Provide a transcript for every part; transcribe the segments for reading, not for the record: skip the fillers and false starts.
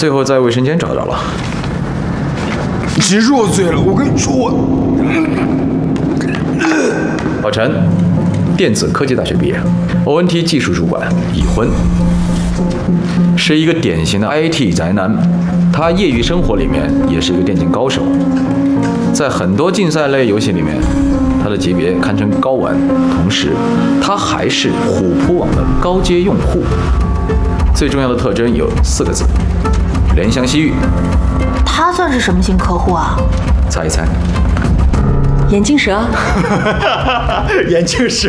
最后在卫生间找到了。 其实我醉了，我跟你说老陈，电子科技大学毕业，ONT 技术主管，已婚，是一个典型的 IT 宅男。他业余生活里面也是一个电竞高手，在很多竞赛类游戏里面，他的级别堪称高玩。同时，他还是虎扑网的高阶用户。最重要的特征有4个字：怜香惜玉。 他算是什么型客户啊？ 猜一猜。 眼镜蛇。 眼镜蛇。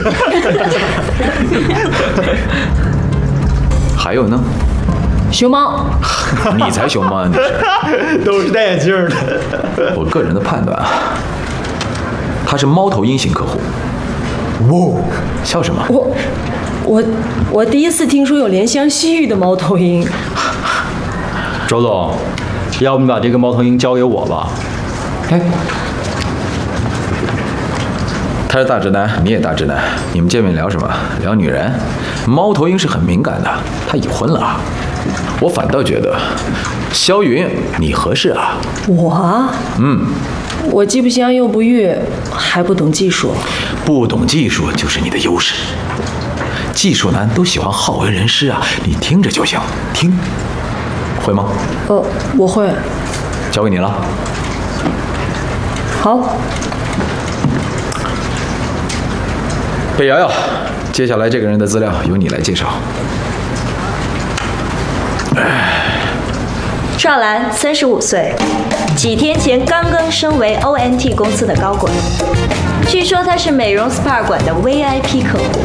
还有呢？ 熊猫。 你才熊猫啊！你是都是戴眼镜的。 我个人的判断啊，他是猫头鹰型客户。 哇， 笑什么？ 我第一次听说有怜香惜玉的猫头鹰。 周总，要不你把这个猫头鹰交给我吧？ 哎，他是大直男，你也大直男，你们见面聊什么？聊女人？猫头鹰是很敏感的，他已婚了啊。我反倒觉得，肖云你合适啊。 我？我既不香又不御，还不懂技术。 不懂技术就是你的优势。技术男都喜欢好为人师啊，你听着就行，听。会吗？ 我会。 交给你了。 好。 北瑶瑶，接下来这个人的资料由你来介绍。 赵兰，35岁，几天前刚刚升为 ONT 公司的高管，据说他是美容 SPA 馆的 VIP 客户，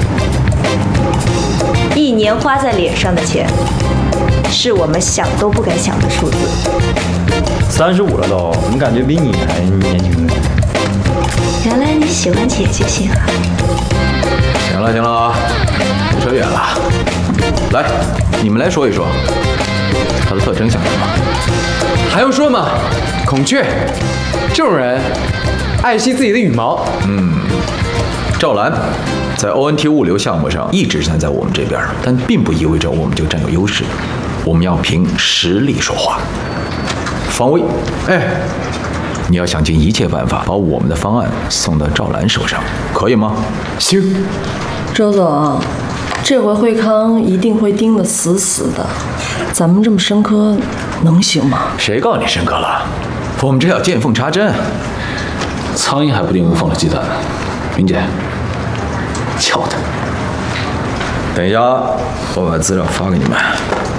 一年花在脸上的钱，是我们想都不敢想的数字。 35了都，怎么感觉比你还年轻呢？ 原来你喜欢姐姐型啊！ 行了行了啊，别扯远了。来，你们来说一说，他的特征像什么？ 还用说吗？孔雀，这种人爱惜自己的羽毛。 赵兰在 ONT 物流项目上一直站在我们这边，但并不意味着我们就占有优势。我们要凭实力说话。方威，你要想尽一切办法把我们的方案送到赵兰手上，可以吗？ 行。 周总，这回惠康一定会盯得死死的，咱们这么深刻，能行吗？ 谁告诉你深刻了？我们这要见缝插针。 苍蝇还不定où放了鸡蛋呢。云姐，撬他。 等一下，我把资料发给你们。